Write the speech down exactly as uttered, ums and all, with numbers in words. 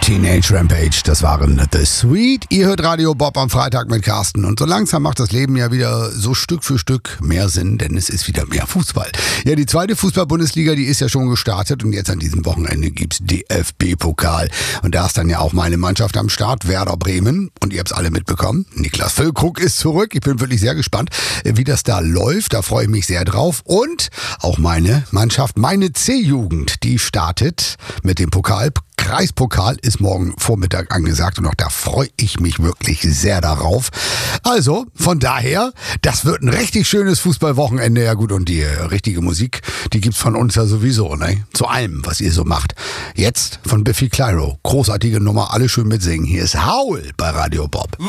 Teenage Rampage, das waren The Sweet. Ihr hört Radio Bob am Freitag mit Carsten. Und so langsam macht das Leben ja wieder so Stück für Stück mehr Sinn, denn es ist wieder mehr Fußball. Ja, die zweite Fußball-Bundesliga, die ist ja schon gestartet und jetzt an diesem Wochenende gibt's D F B-Pokal. Und da ist dann ja auch meine Mannschaft am Start, Werder Bremen. Und ihr habt's alle mitbekommen, Niklas Füllkrug ist zurück. Ich bin wirklich sehr gespannt, wie das da läuft. Da freue ich mich sehr drauf. Und auch meine Mannschaft, meine C-Jugend, die startet mit dem Pokal. Kreispokal ist morgen Vormittag angesagt und auch da freue ich mich wirklich sehr darauf. Also, von daher, das wird ein richtig schönes Fußballwochenende. Ja gut, und die äh, richtige Musik, die gibt's von uns ja sowieso, ne? Zu allem, was ihr so macht. Jetzt von Biffy Clyro. Großartige Nummer, alle schön mitsingen. Hier ist Howl bei Radio Bob.